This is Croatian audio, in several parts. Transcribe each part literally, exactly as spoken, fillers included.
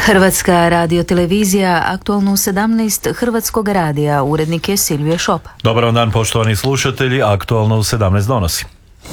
Hrvatska radiotelevizija, aktualno u sedamnaest Hrvatskog radija, urednik je Silvio Šop. Dobar vam dan, poštovani slušatelji, aktualno u sedamnaest donosi.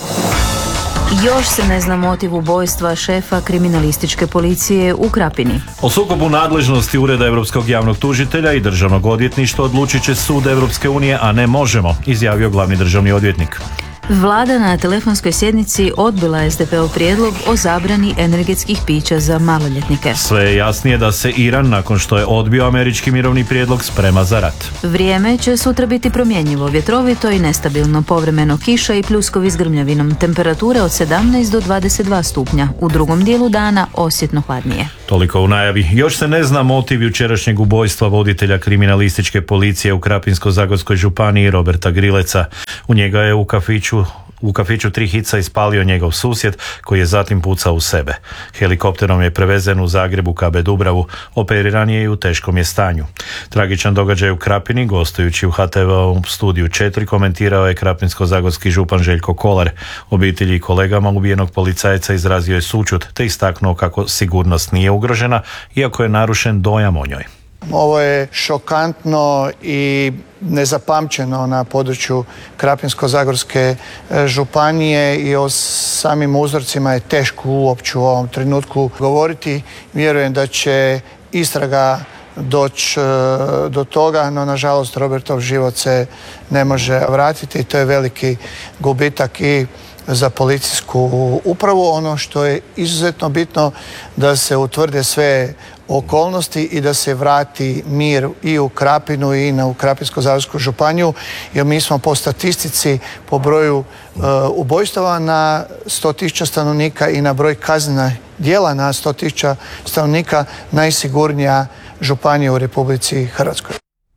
Još se ne zna motiv ubojstva šefa kriminalističke policije u Krapini. O sukobu nadležnosti Ureda Europskog javnog tužitelja i Državnog odvjetništva odlučit će Sud Europske unije, a ne možemo, izjavio glavni državni odvjetnik. Vlada na telefonskoj sjednici odbila es de pe ov prijedlog o zabrani energetskih pića za maloljetnike. Sve je jasnije da se Iran, nakon što je odbio američki mirovni prijedlog, sprema za rat. Vrijeme će sutra biti promjenjivo, vjetrovito i nestabilno, povremeno kiša i pljuskovi s grmljavinom, temperature od sedamnaest do dvadeset dva stupnja, u drugom dijelu dana osjetno hladnije. Toliko u najavi. Još se ne zna motiv jučerašnjeg ubojstva voditelja kriminalističke policije u Krapinsko-zagorskoj županiji Roberta Grileca. U njega je u kafiću U kafiću Tri hica ispalio njegov susjed, koji je zatim pucao u sebe. Helikopterom je prevezen u Zagrebu ka be Dubravu, operiran je i u teškom je stanju. Tragičan događaj u Krapini, gostujući u ha te ve-ovom studiju četiri, komentirao je krapinsko-zagorski župan Željko Kolar. Obitelji i kolegama ubijenog policajca izrazio je sućut, te istaknuo kako sigurnost nije ugrožena, iako je narušen dojam o njoj. Ovo je šokantno i nezapamćeno na području Krapinsko-zagorske županije i o samim uzorcima je teško uopće u ovom trenutku govoriti. Vjerujem da će istraga doći do toga, no nažalost Robertov život se ne može vratiti i to je veliki gubitak i za policijsku upravu. Ono što je izuzetno bitno da se utvrde sve okolnosti i da se vrati mir i u Krapinu i na u Krapinsko-zagorsku županiju, jer mi smo po statistici, po broju uh, ubojstava na sto tisuća stanovnika i na broj kaznenih djela na sto tisuća stanovnika najsigurnija županija u Republici Hrvatskoj.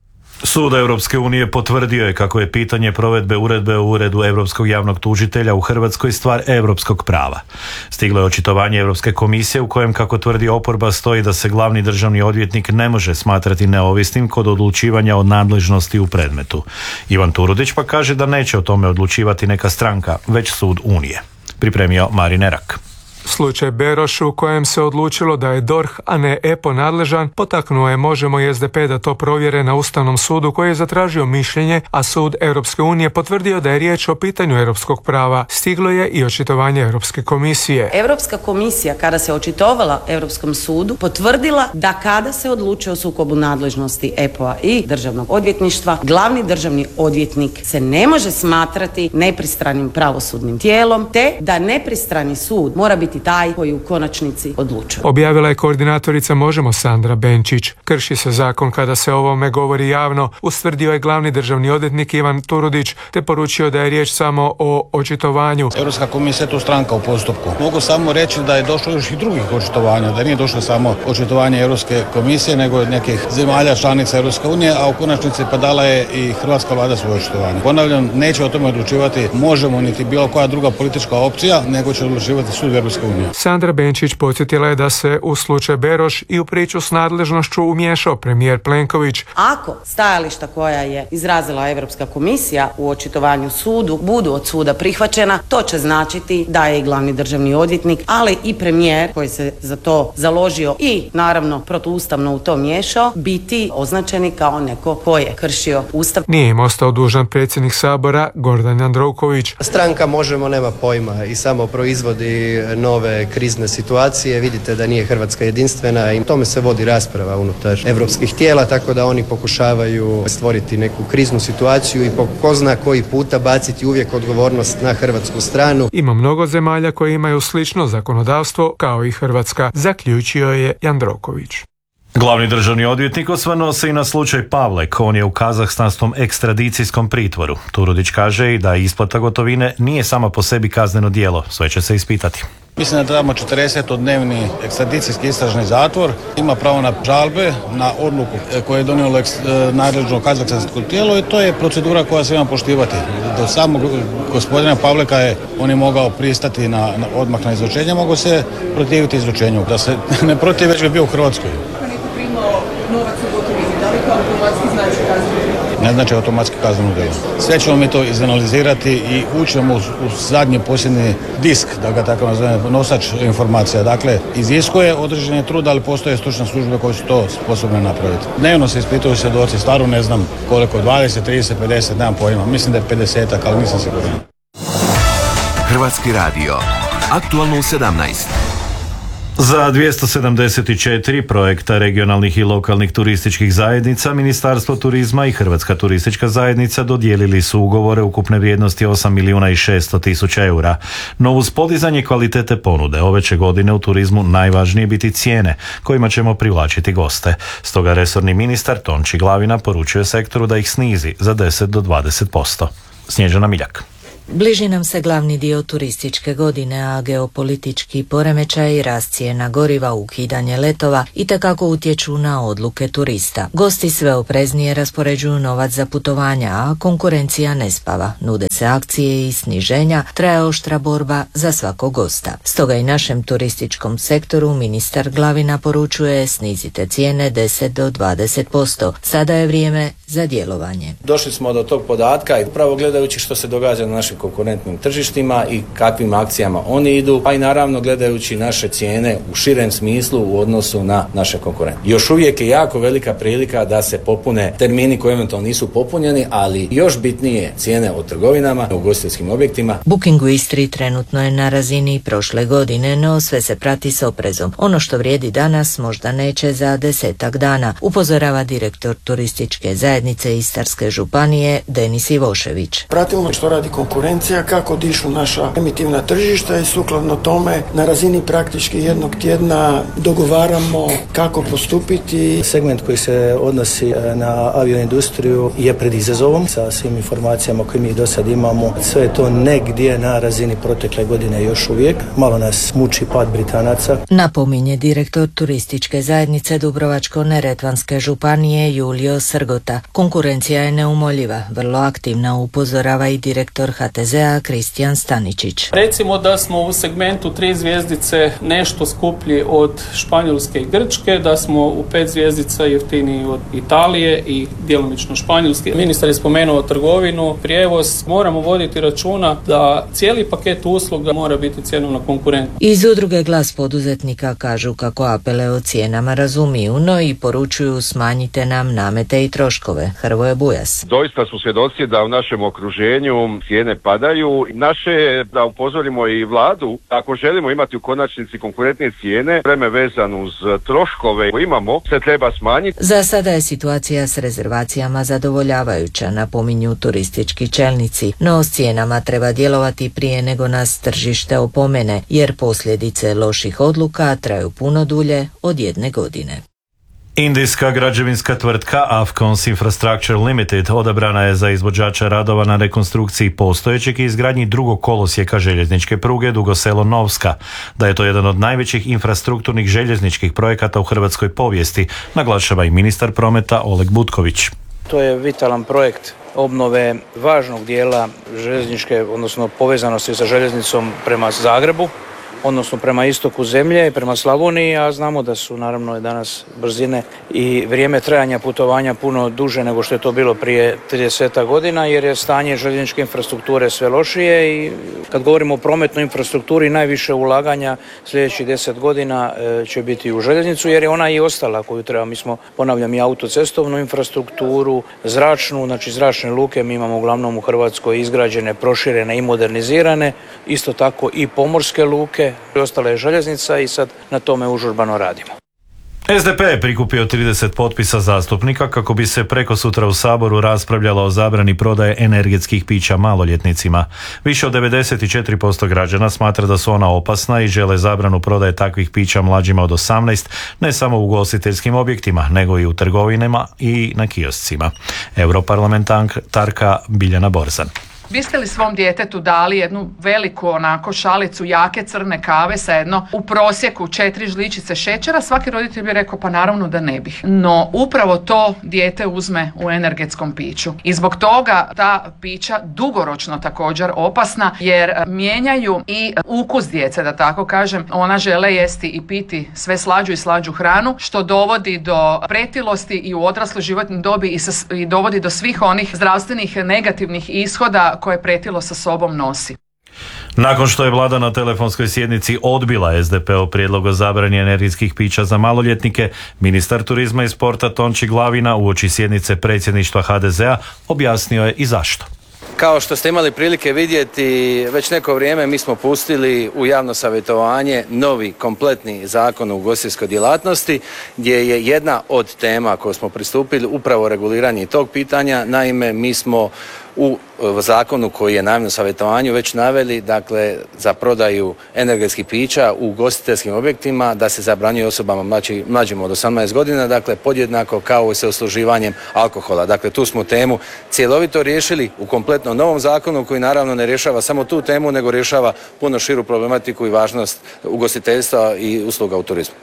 Sud Europske unije potvrdio je kako je pitanje provedbe uredbe u Uredu Europskog javnog tužitelja u Hrvatskoj stvar europskog prava. Stiglo je očitovanje Europske komisije u kojem, kako tvrdi oporba, stoji da se glavni državni odvjetnik ne može smatrati neovisnim kod odlučivanja o nadležnosti u predmetu. Ivan Turudić pa kaže da neće o tome odlučivati neka stranka, već sud Unije. Pripremio Marin Erak. Slučaj Beroš, u kojem se odlučilo da je D O R H, a ne E P O nadležan, potaknuo je Možemo i es de pe da to provjere na Ustavnom sudu, koji je zatražio mišljenje, a Sud Europske unije potvrdio da je riječ o pitanju europskog prava. Stiglo je i očitovanje Europske komisije. Europska komisija, kada se očitovala Europskom sudu, potvrdila da kada se odlučuje o sukobu nadležnosti E P O-a i Državnog odvjetništva, glavni državni odvjetnik se ne može smatrati nepristranim pravosudnim tijelom, te da nepristrani sud mora biti taj koji u konačnici odlučuje. Objavila je koordinatorica Možemo Sandra Benčić. Krši se zakon kada se o ovome govori javno, ustvrdio je glavni državni odvjetnik Ivan Turudić, te poručio da je riječ samo o očitovanju. Europska komisija je tu stranka u postupku. Mogu samo reći da je došlo još i drugih očitovanja, da nije došlo samo očitovanje Europske komisije, nego od nekih zemalja članica Europske unije, a u konačnici pa dala je i hrvatska vlada svoje očitovanje. Ponavljam, neće o tome odlučivati Možemo niti bilo koja druga politička opcija, nego će odlučivati sud Europske unije. Sandra Benčić podsjetila je da se u slučaju Beroš i u priču s nadležnošću umiješao premijer Plenković. Ako stajališta koja je izrazila Europska komisija u očitovanju sudu budu od suda prihvaćena, to će značiti da je i glavni državni odvjetnik, ali i premijer koji se za to založio i naravno protuustavno u to miješao, biti označeni kao neko ko je kršio Ustav. Nije im ostao dužan predsjednik Sabora Gordan Jandroković. Stranka Možemo nema pojma i samo proizvodi nove krizne situacije. Vidite da nije Hrvatska jedinstvena i tome se vodi rasprava unutar europskih tijela, tako da oni pokušavaju stvoriti neku kriznu situaciju i po ko zna koji puta baciti uvijek odgovornost na hrvatsku stranu. Ima mnogo zemalja koje imaju slično zakonodavstvo kao i Hrvatska, zaključio je Jandroković. Glavni državni odvjetnik osvrnuo se i na slučaj Pavlek. On je u kazahstanskom ekstradicijskom pritvoru. Turudić kaže i da isplata gotovine nije sama po sebi kazneno djelo. Sve će se ispitati. Mislim da trebamo četrdesetodnevni ekstradicijski istražni zatvor. Ima pravo na žalbe, na odluku koju je donijelo nadležno kazahstansko tijelo i to je procedura koja se ima poštivati. Do samog gospodina Pavleka je on je mogao pristati na, na odmah na izručenje, mogao se protiviti izručenju. Da se ne protiv, već bi bio u Hrvatskoj. Novac u gotovini, da li kao automatski znači kazneno? ne znači automatski kazneno djelo. Sve ćemo mi to izanalizirati i ućemo u, u zadnji posljednji disk, da ga tako nazovem, nosač informacija. Dakle, iziskuje određeni trud, ali postoje stručne službe koje su to sposobne napraviti. Dnevno se ispituju svjedoci, stvarno ne znam koliko, dvadeset, trideset, pedeset, nemam pojma. Mislim da je pedesetak, ali nisam siguran. Hrvatski radio. Aktualno u sedamnaest. Za dvjesto sedamdeset četiri projekta regionalnih i lokalnih turističkih zajednica Ministarstvo turizma i Hrvatska turistička zajednica dodijelili su ugovore ukupne vrijednosti osam milijuna i šesto tisuća eura. No uz podizanje kvalitete ponude ove će godine u turizmu najvažnije biti cijene kojima ćemo privlačiti goste. Stoga resorni ministar Tonči Glavina poručuje sektoru da ih snizi za deset do dvadeset posto. Snježana Miljak. Bliži nam se glavni dio turističke godine, a geopolitički poremećaj, rast cijena goriva, ukidanje letova itekako utječu na odluke turista. Gosti sve opreznije raspoređuju novac za putovanja, a konkurencija ne spava. Nude se akcije i sniženja, traje oštra borba za svakog gosta. Stoga i našem turističkom sektoru ministar Glavina poručuje snizite cijene deset do dvadeset posto. Sada je vrijeme za djelovanje. Došli smo do tog podatka i upravo gledajući što se događa na našim konkurentnim tržištima i kakvim akcijama oni idu, pa i naravno gledajući naše cijene u širem smislu u odnosu na naše konkurente. Još uvijek je jako velika prilika da se popune termini koji eventualno nisu popunjeni, ali još bitnije cijene o trgovinama, u ugostiteljskim objektima. Booking u Istri trenutno je na razini prošle godine, no sve se prati s oprezom. Ono što vrijedi danas možda neće za desetak dana, upozorava direktor turističke zajednice Istarske županije Denis Ivošević. Pratimo što radi konkurencija, kako dišu naša emitivna tržišta i sukladno tome na razini praktički jednog tjedna dogovaramo kako postupiti. Segment koji se odnosi na avioindustriju je pred izazovom sa svim informacijama koje mi do sad imamo. Sve je to negdje na razini protekle godine još uvijek. Malo nas muči pad Britanaca. Napominje direktor turističke zajednice Dubrovačko-neretvanske županije Julio Srgota. Konkurencija je neumoljiva, vrlo aktivna, upozorava i direktor H T Z-a Kristijan Staničić. Recimo da smo u segmentu tri zvjezdice nešto skuplji od Španjolske i Grčke, da smo u pet zvjezdica jeftiniji od Italije i djelomično Španjolske. Ministar je spomenuo trgovinu, prijevoz. Moramo voditi računa da cijeli paket usluga mora biti cjenovno konkurentno. Iz udruge Glas poduzetnika kažu kako apele o cijenama razumiju, no i poručuju smanjite nam namete i troškove. Hrvoje Bujas. Doista smo svjedoci da u našem okruženju cijene padaju. Naše je da upozorimo i vladu, ako želimo imati u konačnici konkurentne cijene, vreme vezano uz troškove koje imamo, se treba smanjiti. Za sada je situacija s rezervacijama zadovoljavajuća, napominju turistički čelnici, no s cijenama treba djelovati prije nego nas tržište opomene, jer posljedice loših odluka traju puno dulje od jedne godine. Indijska građevinska tvrtka Afcons Infrastructure Limited odabrana je za izvođača radova na rekonstrukciji postojećeg i izgradnji drugog kolosijeka željezničke pruge Dugo Selo-Novska. Da je to jedan od najvećih infrastrukturnih željezničkih projekata u hrvatskoj povijesti, naglašava i ministar prometa Oleg Butković. To je vitalan projekt obnove važnog dijela željezničke, odnosno povezanosti sa željeznicom prema Zagrebu, odnosno prema istoku zemlje i prema Slavoniji, a znamo da su naravno danas brzine i vrijeme trajanja putovanja puno duže nego što je to bilo prije trideset godina, jer je stanje željezničke infrastrukture sve lošije i kad govorimo o prometnoj infrastrukturi, najviše ulaganja sljedećih deset godina će biti u željeznicu, jer je ona i ostala koju treba. Mi smo, ponavljam, i autocestovnu infrastrukturu, zračnu, znači zračne luke mi imamo uglavnom u Hrvatskoj izgrađene, proširene i modernizirane, isto tako i pomorske luke, ostala je željeznica i sad na tome užurbano radimo. S D P je prikupio trideset potpisa zastupnika kako bi se prekosutra u Saboru raspravljalo o zabrani prodaje energetskih pića maloljetnicima. Više od devedeset četiri posto građana smatra da su ona opasna i žele zabranu prodaje takvih pića mlađima od osamnaest, ne samo u ugostiteljskim objektima, nego i u trgovinama i na kioscima. Europarlamentarka Biljana Borzan. Biste li svom djetetu dali jednu veliku onako šalicu jake crne kave sa jedno u prosjeku četiri žličice šećera? Svaki roditelj bi rekao pa naravno da ne bih. No upravo to dijete uzme u energetskom piću. I zbog toga ta pića dugoročno također opasna jer mijenjaju i ukus djece, da tako kažem. Ona žele jesti i piti sve slađu i slađu hranu, što dovodi do pretilosti i u odrasloj životnoj dobi i, sa, i dovodi do svih onih zdravstvenih negativnih ishoda koje pretilo sa sobom nosi. Nakon što je vlada na telefonskoj sjednici odbila es de peov prijedlog o zabrani energijskih pića za maloljetnike, ministar turizma i sporta Tonči Glavina uoči sjednice predsjedništva ha de zea objasnio je i zašto. Kao što ste imali prilike vidjeti, već neko vrijeme mi smo pustili u javno savjetovanje novi kompletni zakon o ugostiteljskoj djelatnosti, gdje je jedna od tema koju smo pristupili upravo reguliranje tog pitanja. Naime, mi smo u zakonu koji je na javnom savjetovanju već naveli, dakle, za prodaju energetskih pića u ugostiteljskim objektima da se zabranjuje osobama mlađi, mlađim od osamnaest godina, dakle, podjednako kao i sa usluživanjem alkohola. Dakle, tu smo temu cjelovito riješili u kompletno novom zakonu koji naravno ne rješava samo tu temu, nego rješava puno širu problematiku i važnost ugostiteljstva i usluga u turizmu.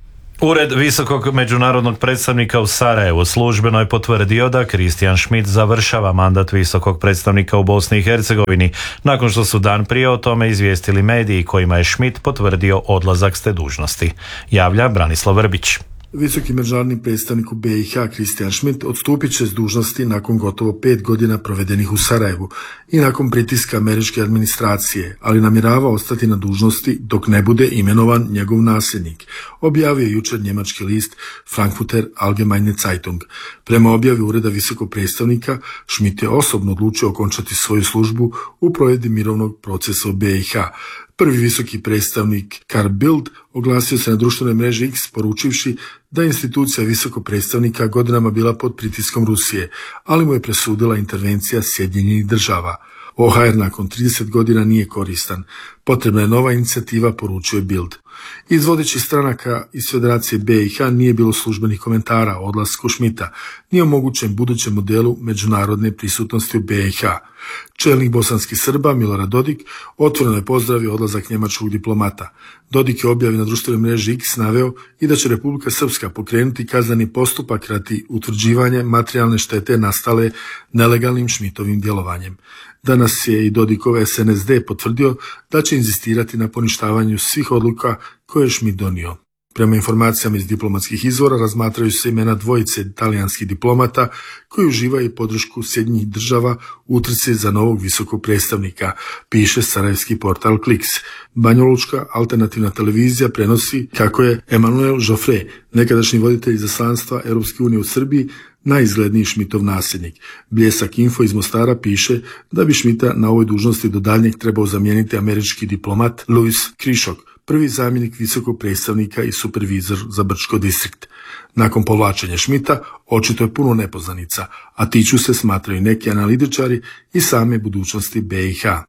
Ured visokog međunarodnog predstavnika u Sarajevu službeno je potvrdio da Christian Schmidt završava mandat visokog predstavnika u Bosni i Hercegovini, nakon što su dan prije o tome izvijestili mediji kojima je Schmidt potvrdio odlazak s te dužnosti. Javlja Branislav Vrbić. Visoki međunarodni predstavnik u be i ha Christian Schmidt odstupit će s dužnosti nakon gotovo pet godina provedenih u Sarajevu i nakon pritiska američke administracije, ali namjerava ostati na dužnosti dok ne bude imenovan njegov nasljednik, objavio je jučer njemački list Frankfurter Allgemeine Zeitung. Prema objavi ureda visokog predstavnika, Schmidt je osobno odlučio okončati svoju službu u provedbi mirovnog procesa u be i ha. Prvi visoki predstavnik Carl Bildt oglasio se na društvenoj mreži X poručivši da je institucija visokog predstavnika godinama bila pod pritiskom Rusije, ali mu je presudila intervencija Sjedinjenih država. o ha er nakon trideset godina nije koristan. Potrebna je nova inicijativa, poručuje Bild. Iz vodećih stranaka iz Federacije be i ha nije bilo službenih komentara o odlasku Schmidta, ni o mogućem budućem modelu međunarodne prisutnosti u be i ha. Čelnik bosanskih Srba Milorad Dodik otvoreno je pozdravio odlazak njemačkog diplomata. Dodik je objavi na društvenoj mreži X naveo i da će Republika Srpska pokrenuti kazneni postupak radi utvrđivanja materijalne štete nastale nelegalnim Schmidtovim djelovanjem. Danas je i Dodikov es en es de potvrdio da će inzistirati na poništavanju svih odluka koje je Schmidt donio. Prema informacijama iz diplomatskih izvora razmatraju se imena dvojice talijanskih diplomata koji uživaju podršku Sjedinjenih država u utrci za novog visokog predstavnika, piše sarajevski portal Kliks. Banjalučka alternativna televizija prenosi kako je Emmanuel Joffre, nekadašnji voditelj izaslanstva Europske unije u Srbiji, najizgledniji Schmidtov nasljednik. Bljesak Info iz Mostara piše da bi Schmidta na ovoj dužnosti do daljnjeg trebao zamijeniti američki diplomat Louis Krišok, prvi zamjenik visokog predstavnika i supervizor za Brčko distrikt. Nakon povlačenja Schmidta očito je puno nepoznanica, a tiču se, smatraju neki analitičari, i same budućnosti be i ha.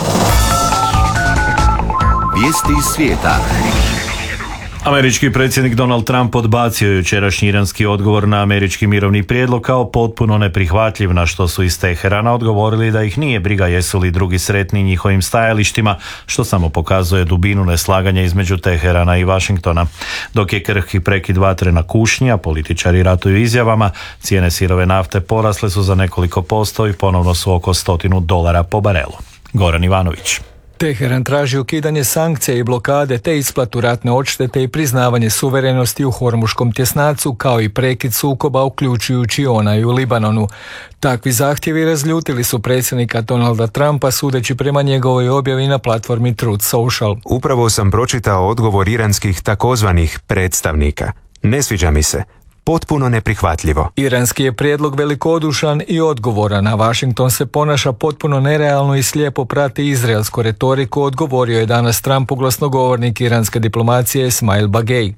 Vijesti iz svijeta. Američki predsjednik Donald Trump odbacio je jučerašnji iranski odgovor na američki mirovni prijedlog kao potpuno neprihvatljiv, na što su iz Teherana odgovorili da ih nije briga jesu li drugi sretni njihovim stajalištima, što samo pokazuje dubinu neslaganja između Teherana i Washingtona. Dok je krhki prekid vatre na kušnji, a političari ratuju izjavama, cijene sirove nafte porasle su za nekoliko posto i ponovno su oko stotinu dolara po barelu. Goran Ivanović. Teheran traži ukidanje sankcija i blokade te isplatu ratne odštete i priznavanje suverenosti u Hormuškom tjesnacu, kao i prekid sukoba uključujući onaj u Libanonu. Takvi zahtjevi razljutili su predsjednika Donalda Trumpa, sudeći prema njegovoj objavi na platformi Truth Social. Upravo sam pročitao odgovor iranskih takozvanih predstavnika. Ne sviđa mi se. Potpuno neprihvatljivo. Iranski je prijedlog velikodušan i odgovoran, a Washington se ponaša potpuno nerealno i slijepo prati izraelsku retoriku, odgovorio je danas Trumpu glasnogovornik iranske diplomacije Ismail Bagej.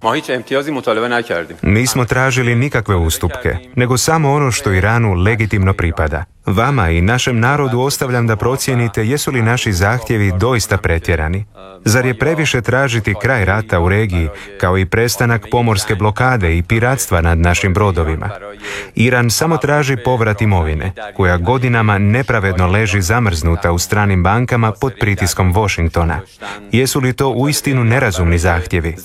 Nismo tražili nikakve ustupke, nego samo ono što Iranu legitimno pripada. Vama i našem narodu ostavljam da procijenite jesu li naši zahtjevi doista pretjerani. Zar je previše tražiti kraj rata u regiji, kao i prestanak pomorske blokade i piratstva nad našim brodovima? Iran samo traži povrat imovine, koja godinama nepravedno leži zamrznuta u stranim bankama pod pritiskom Washingtona. Jesu li to uistinu nerazumni zahtjevi?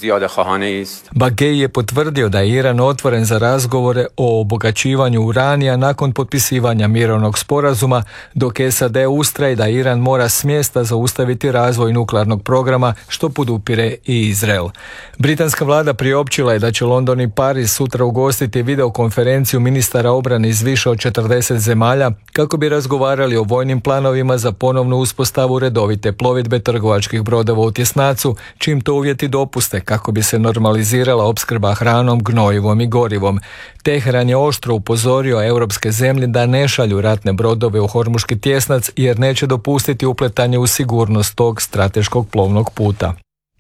Bagej je potvrdio da je Iran otvoren za razgovore o obogaćivanju uranija nakon potpisivanja mirovnog sporazuma, dok S A D ustraje da Iran mora s mjesta zaustaviti razvoj nuklearnog programa, što podupire i Izrael. Britanska vlada priopćila je da će London i Pariz sutra ugostiti videokonferenciju ministara obrane iz više od četrdeset zemalja kako bi razgovarali o vojnim planovima za ponovnu uspostavu redovite plovidbe trgovačkih brodova u tjesnacu, čim to uvjeti dopuste, kako bi se normalizirala opskrba hranom, gnojivom i gorivom. Teheran je oštro upozorio europske zemlje da ne šalju ratne brodove u Hormuški tjesnac jer neće dopustiti upletanje u sigurnost tog strateškog plovnog puta.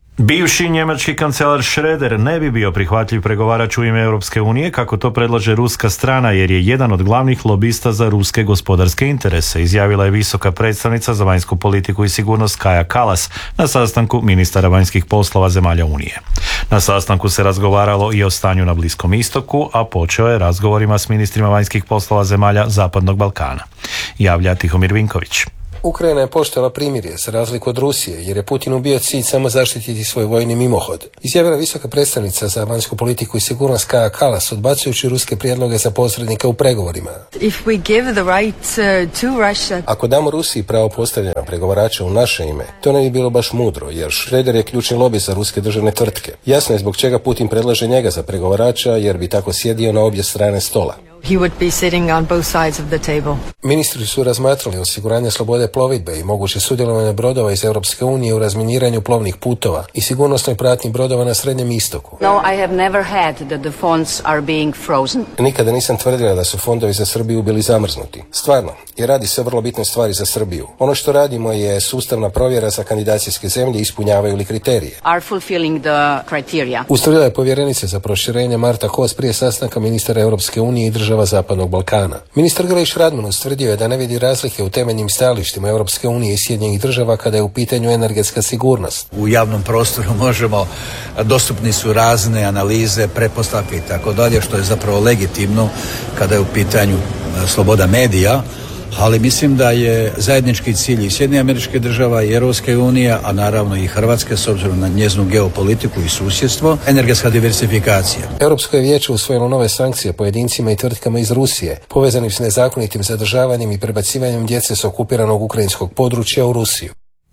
Bivši njemački kancelar Schröder ne bi bio prihvatljiv pregovarač u ime Europske unije, kako to predlaže ruska strana, jer je jedan od glavnih lobista za ruske gospodarske interese, izjavila je visoka predstavnica za vanjsku politiku i sigurnost Kaja Kallas na sastanku ministara vanjskih poslova zemalja Unije. Na sastanku se razgovaralo i o stanju na Bliskom istoku, a počeo je razgovorima s ministrima vanjskih poslova zemalja Zapadnog Balkana. Javlja Tihomir Vinković. Ukrajina je poštovala primirje, za razliku od Rusije, jer je Putinu bio cilj samo zaštititi svoj vojni mimohod. Izjavila visoka predstavnica za vanjsku politiku i sigurnost Kaja Kallas, odbacujući ruske prijedloge za posrednika u pregovorima. If we give the right, uh, to Russia... Ako damo Rusiji pravo postavljanja pregovarača u naše ime, to ne bi bilo baš mudro, jer Schröder je ključni lobi za ruske državne tvrtke. Jasno je zbog čega Putin predlaže njega za pregovarača, jer bi tako sjedio na obje strane stola. He would be sitting on both sides of the table. Ministri su razmatrali osiguranje slobode plovidbe i moguće sudjelovanje brodova iz Europske unije u razminiranju plovnih putova i sigurnosnoj pratnji brodova na Srednjem istoku. No, I have never had that the funds are being frozen. Nikada nisam tvrdila da su fondovi za Srbiju bili zamrznuti. Stvarno, i radi se o vrlo bitnoj stvari za Srbiju. Ono što radimo je sustavna provjera za kandidacijske zemlje, ispunjavaju li kriterije. Are fulfilling the criteria. Ustvrdila je povjerenica za proširenje Marta Kos prije sastanka ministara Europske unije i država Zapadnog Balkana. Ministar Grlić Radman ustvrdio je da ne vidi razlike u temeljnim stajalištima Europske unije i Sjedinjenih država kada je u pitanju energetska sigurnost. U javnom prostoru možemo, dostupni su razne analize, pretpostavke i tako dalje, što je zapravo legitimno kada je u pitanju sloboda medija, ali mislim da je zajednički cilj i Sjedinjenih Američkih Država i Europske unije, a naravno i Hrvatske s obzirom na njezinu geopolitiku i susjedstvo, energetska diversifikacija. Europsko je vijeće usvojilo nove sankcije pojedincima i tvrtkama iz Rusije, povezanim s nezakonitim zadržavanjem i prebacivanjem djece s okupiranog ukrajinskog područja u Rusiju.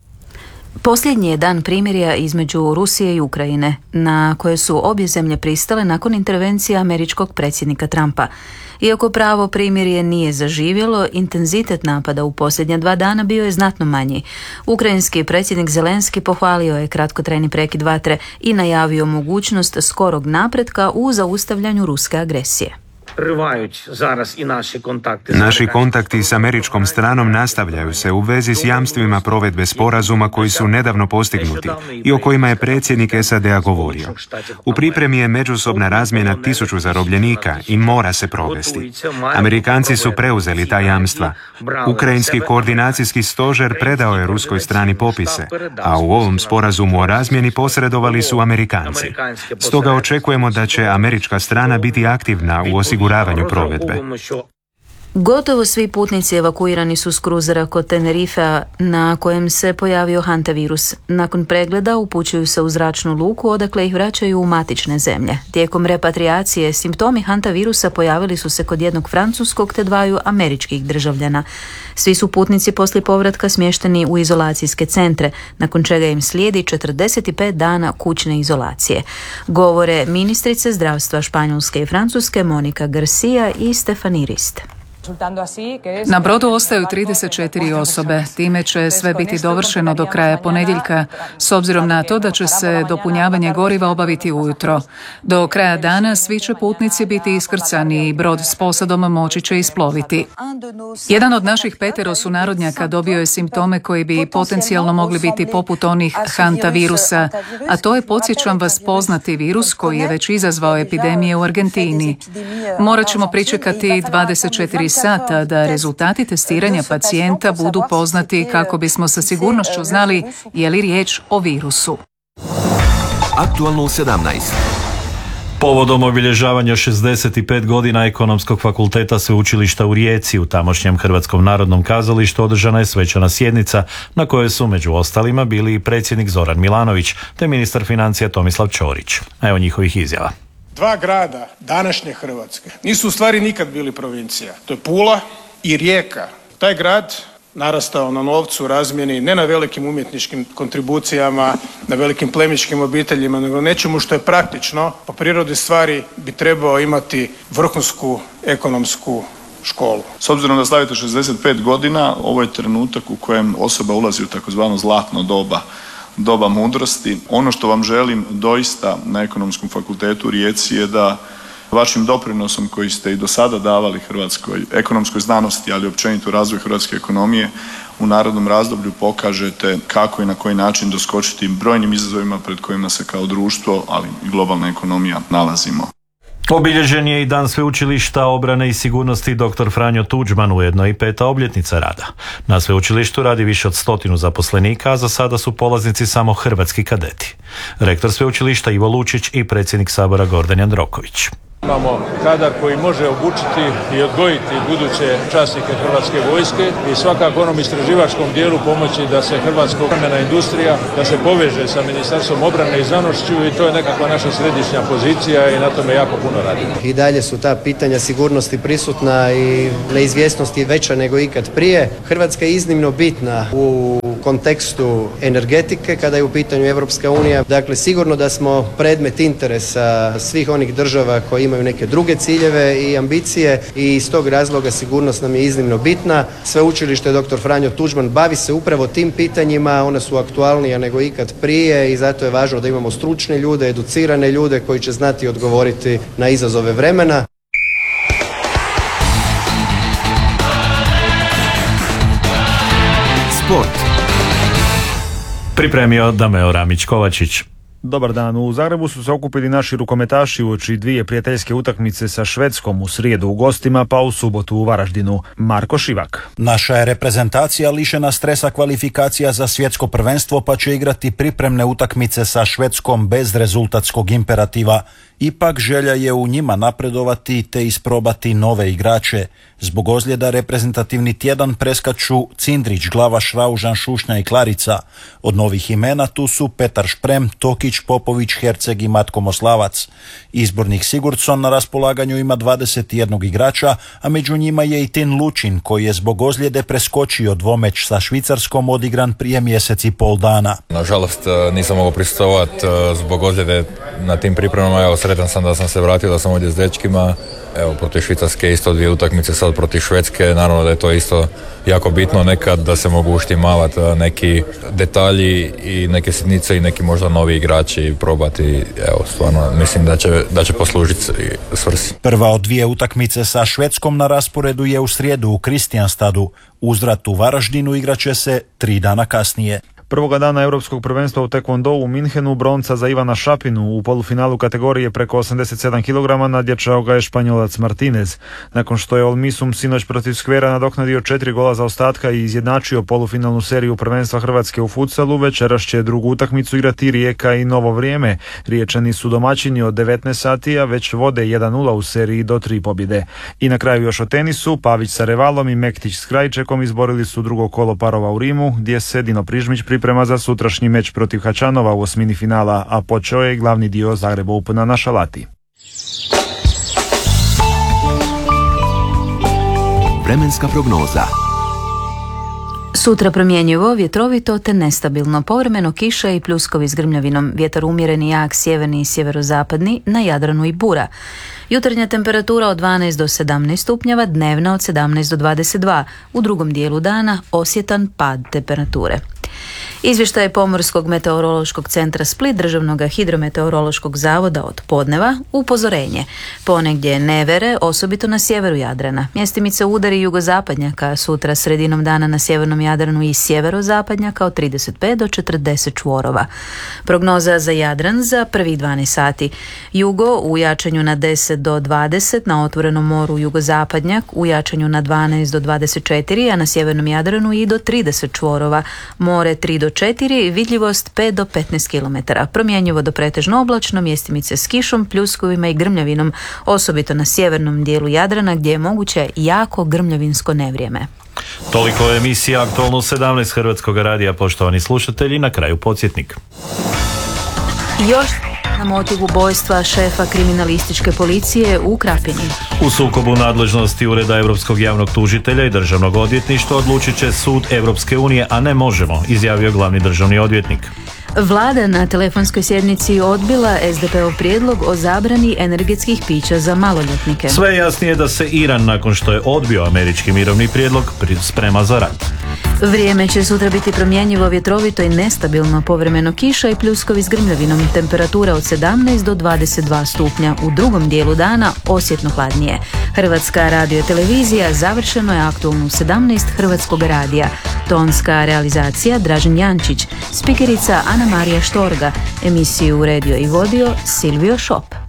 Posljednji je dan primirja između Rusije i Ukrajine, na koje su obje zemlje pristale nakon intervencije američkog predsjednika Trumpa. Iako pravo primirje nije zaživjelo, intenzitet napada u posljednja dva dana bio je znatno manji. Ukrajinski predsjednik Zelenski pohvalio je kratkotrajni prekid vatre i najavio mogućnost skorog napretka u zaustavljanju ruske agresije. Naši kontakti s američkom stranom nastavljaju se u vezi s jamstvima provedbe sporazuma koji su nedavno postignuti i o kojima je predsjednik S A D-a govorio. U pripremi je međusobna razmjena tisuću zarobljenika i mora se provesti. Amerikanci su preuzeli ta jamstva. Ukrajinski koordinacijski stožer predao je ruskoj strani popise, a u ovom sporazumu o razmjeni posredovali su Amerikanci. Stoga očekujemo da će američka strana biti aktivna u osiguravanju provedbe. Gotovo svi putnici evakuirani su s kruzera kod Tenerifea na kojem se pojavio hantavirus. Nakon pregleda upućuju se u zračnu luku odakle ih vraćaju u matične zemlje. Tijekom repatriacije simptomi hantavirusa pojavili su se kod jednog francuskog te dvaju američkih državljana. Svi su putnici poslije povratka smješteni u izolacijske centre, nakon čega im slijedi četrdeset pet dana kućne izolacije. Govore ministrice zdravstva Španjolske i Francuske Monika Garcia i Stefani Rist. Na brodu ostaju trideset četiri osobe. Time će sve biti dovršeno do kraja ponedjeljka, s obzirom na to da će se dopunjavanje goriva obaviti ujutro. Do kraja dana svi će putnici biti iskrcani i brod s posadom moći će isploviti. Jedan od naših petero sunarodnjaka dobio je simptome koji bi potencijalno mogli biti poput onih hantavirusa, a to je, podsjećam vas, poznati virus koji je već izazvao epidemije u Argentini. Morat ćemo pričekati dvadeset četiri sat, a da rezultati testiranja pacijenta budu poznati kako bismo sa sigurnošću znali je li riječ o virusu. Aktualno sedamnaest. Povodom obilježavanja šezdeset pet godina Ekonomskog fakulteta Sveučilišta u Rijeci u tamošnjem Hrvatskom narodnom kazalištu održana je svečana sjednica na kojoj su među ostalima bili i predsjednik Zoran Milanović te ministar financija Tomislav Ćorić. Evo njihovih izjava. Dva grada današnje Hrvatske nisu u stvari nikad bili provincija. To je Pula i Rijeka. Taj grad narastao na novcu, razmjeni, ne na velikim umjetničkim kontribucijama, na velikim plemićkim obiteljima, nego nečemu što je praktično, po prirodi stvari bi trebao imati vrhunsku ekonomsku školu. S obzirom da slavite šezdeset pet godina, ovo je trenutak u kojem osoba ulazi u takozvano zlatno doba, doba mudrosti. Ono što vam želim doista na Ekonomskom fakultetu u Rijeci je da vašim doprinosom koji ste i do sada davali hrvatskoj ekonomskoj znanosti, ali općenito razvoju hrvatske ekonomije, u narednom razdoblju pokažete kako i na koji način doskočiti brojnim izazovima pred kojima se kao društvo, ali i globalna ekonomija nalazimo. Obilježen je i Dan Sveučilišta obrane i sigurnosti doktor Franjo Tuđman, ujedno i peta obljetnica rada. Na sveučilištu radi više od stotinu zaposlenika, a za sada su polaznici samo hrvatski kadeti. Rektor sveučilišta Ivo Lučić i predsjednik Sabora Gordan Jandroković. Imamo kadar koji može obučiti i odgojiti buduće časnike Hrvatske vojske i svakako onom istraživačkom dijelu pomoći da se hrvatska obrambena industrija, da se poveže sa Ministarstvom obrane i znanošću i to je nekakva naša središnja pozicija i na tome jako puno radimo. I dalje su ta pitanja sigurnosti prisutna i neizvjesnost je veća nego ikad prije. Hrvatska je iznimno bitna u kontekstu energetike kada je u pitanju Europska unija. Dakle, sigurno da smo predmet interesa svih onih država koji imaju neke druge ciljeve i ambicije i iz tog razloga sigurnost nam je iznimno bitna. Sveučilište doktor Franjo Tuđman bavi se upravo tim pitanjima, ona su aktualnija nego ikad prije i zato je važno da imamo stručne ljude, educirane ljude koji će znati odgovoriti na izazove vremena. Sport. Pripremio Dameo Ramić-Kovačić. Dobar dan. U Zagrebu su se okupili naši rukometaši uoči dvije prijateljske utakmice sa Švedskom, u srijedu u gostima, pa u subotu u Varaždinu. Marko Šivak. Naša je reprezentacija lišena stresa kvalifikacija za svjetsko prvenstvo, pa će igrati pripremne utakmice sa Švedskom bez rezultatskog imperativa. Ipak želja je u njima napredovati te isprobati nove igrače. Zbog ozljeda reprezentativni tjedan preskaču Cindrić, Glavaš, Raužan, Šušnja i Klarica. Od novih imena tu su Petar Šprem, Tokić, Popović, Herceg i Matko Moslavac. Izbornik Sigurdsson na raspolaganju ima dvadeset jedan igrača, a među njima je i Tin Lučin, koji je zbog ozljede preskočio dvomeč sa Švicarskom odigran prije mjesec i pol dana. Nažalost nisam mogao prisustvovati zbog ozljede na tim pripremama. Evo, sretan sam da sam se vratio, da sam ovdje s dečkima. Evo, protiv Švicarske isto dvije utakmice, sad protiv Švedske. Naravno da je to isto jako bitno nekad da se mogu uštimavati neki detalji i neke sitnice i neki možda novi igrači i probati. Evo, stvarno mislim da će, da će poslužiti svrsi. Prva od dvije utakmice sa Švedskom na rasporedu je u srijedu u Kristijanstadu. Uzvrat u Varaždinu igraće se tri dana kasnije. Prvoga dana Europskog prvenstva u Taekwondou u Minhenu bronca za Ivana Šapinu. U polufinalu kategorije preko osamdeset sedam kilograma nadjačao ga je Španjolac Martinez. Nakon što je Olmisum sinoć protiv Skvera nadoknadio četiri gola zaostatka i izjednačio polufinalnu seriju prvenstva Hrvatske u futsalu, večeras će drugu utakmicu igrati Rijeka i Novo Vrijeme. Riječani su domaćini od devetnaest sati, a već vode jedan nula u seriji do tri pobjede. I na kraju još o tenisu, Pavić sa Revalom i Mektić s Krajčekom izborili su drugo kolo parova u Rimu, gdje se Dino Prižmić priprema za sutrašnji meč protiv Hačanova u osmini finala, a počeo je glavni dio Zagreba Opena na Šalati. Vremenska prognoza. Sutra promjenjivo, vjetrovito te nestabilno, povremeno kiša i pljuskovi s grmljavinom, vjetar umjeren i jak sjeverni i sjeverozapadni, na Jadranu i bura. Jutarnja temperatura od dvanaest do sedamnaest stupnjeva, dnevna od sedamnaest do dvadeset dva, u drugom dijelu dana osjetan pad temperature. Izvještaj Pomorskog meteorološkog centra Split, Državnog hidrometeorološkog zavoda od podneva, upozorenje. Ponegdje nevere, osobito na sjeveru Jadrana. Mjestimice udari jugozapadnjaka, sutra sredinom dana na sjevernom Jadranu i sjeverozapadnjaka od trideset pet do četrdeset čvorova. Prognoza za Jadran za prvih dvanaest sati. Jugo u jačanju na deset do dvadeset, na otvorenom moru jugozapadnjak u jačanju na dvanaest do dvadeset četiri, a na sjevernom Jadranu i do trideset čvorova. More tri do četiri, vidljivost pet do petnaest kilometara. Promjenjivo do pretežno oblačno, mjestimice s kišom, pljuskovima i grmljavinom, osobito na sjevernom dijelu Jadrana gdje je moguće jako grmljavinsko nevrijeme. Toliko je emisija Aktualno sedamnaest Hrvatskog radija, poštovani slušatelji, na kraju podsjetnik. Još na motiv ubojstva šefa kriminalističke policije u Krapini. U sukobu nadležnosti Ureda Europskog javnog tužitelja i Državnog odvjetništva odlučit će sud Europske unije, a ne možemo, izjavio glavni državni odvjetnik. Vlada na telefonskoj sjednici odbila es de peov prijedlog o zabrani energetskih pića za maloljetnike. Sve je jasnije da se Iran, nakon što je odbio američki mirovni prijedlog, sprema za rat. Vrijeme će sutra biti promjenjivo, vjetrovito i nestabilno, povremeno kiša i pljuskovi s grmljavinom, temperatura od sedamnaest do dvadeset dva stupnja, u drugom dijelu dana osjetno hladnije. Hrvatska radiotelevizija, završeno je Aktualno sedamnaest Hrvatskog radija. Tonska realizacija Dražen Jančić, spikerica Ana Marija Štorga, emisiju uredio i vodio Silvio Šop.